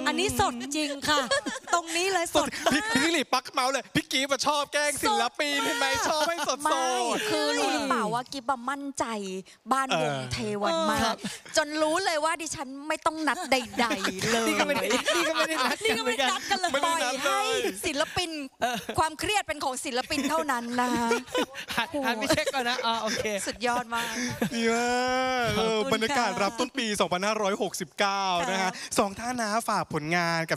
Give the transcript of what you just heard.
อันนี้สดจริงค่ะ ตรงนี้เลยสดมากพี่หลีปักเมาส์เลยพี่กีบชอบแกล้งศิลปินเห็นไหมชอบให้สดไม่คือรู้หรือเปล่าว่ากิฟต์มั่นใจบ้านวงเทวันมากจนรู้เลยว่าดิฉันไม่ต้องนัดใดๆเลยนี่ก็ไม่ได้นัดนี่ก็ไม่ได้นัดกันเลยปล่อยให้ศิลปินความเครียดเป็นของศิลปินเท่านั้นนะหันไปเช็คก่อนนะโอเคสุดยอดมากดีมากบรรยากาศรับต้นปี 2569 นะฮะสองท่านนะฝากผลงานกับ